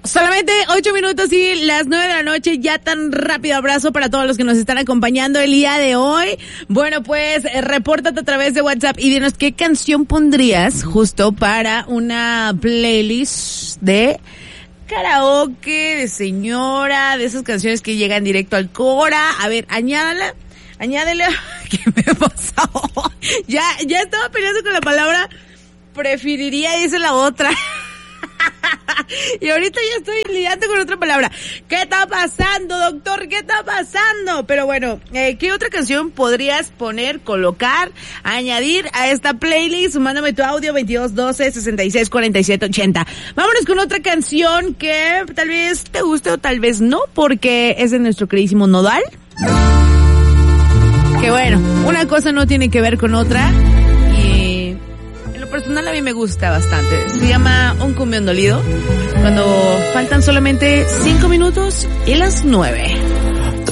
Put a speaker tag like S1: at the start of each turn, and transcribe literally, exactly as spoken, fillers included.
S1: Solamente ocho minutos y las nueve de la noche, ya tan rápido. Abrazo para todos los que nos están acompañando el día de hoy. Bueno, pues, eh, repórtate a través de WhatsApp y dinos qué canción pondrías justo para una playlist de karaoke, de señora, de esas canciones que llegan directo al Cora. A ver, añádala, añádele. ¿Qué me pasó? Ya, ya estaba peleando con la palabra preferiría, dice la otra. Y ahorita ya estoy lidiando con otra palabra. ¿Qué está pasando, doctor? ¿Qué está pasando? Pero bueno, eh, ¿qué otra canción podrías poner, colocar, añadir a esta playlist? Mándame tu audio veintidós doce sesenta y seis cuarenta y siete ochenta. Vámonos con otra canción que tal vez te guste o tal vez no, porque es de nuestro queridísimo Nodal. Que bueno, una cosa no tiene que ver con otra. Personal a mí me gusta bastante. Se llama Un Cumbión Dolido. Cuando faltan solamente cinco minutos y las nueve.